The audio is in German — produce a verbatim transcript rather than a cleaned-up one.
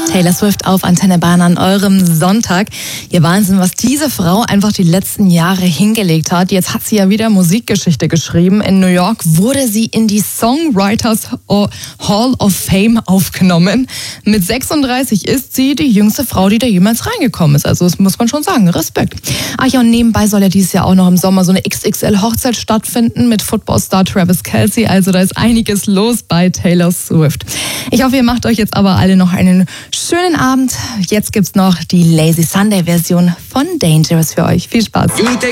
Taylor Swift auf Antenne Bayern an eurem Sonntag. Ihr Wahnsinn, was diese Frau einfach die letzten Jahre hingelegt hat. Jetzt hat sie ja wieder Musikgeschichte geschrieben. In New York wurde sie in die Songwriters Hall of Fame aufgenommen. Mit sechsunddreißig ist sie die jüngste Frau, die da jemals reingekommen ist. Also das muss man schon sagen. Respekt. Ach ja, und nebenbei soll ja dieses Jahr auch noch im Sommer so eine X X L-Hochzeit stattfinden mit Footballstar Travis Kelce. Also da ist einiges los bei Taylor Swift. Ich hoffe, ihr macht euch jetzt aber alle noch einen schönen Abend. Jetzt gibt's noch die Lazy Sunday Version von Dangerous für euch. Viel Spaß.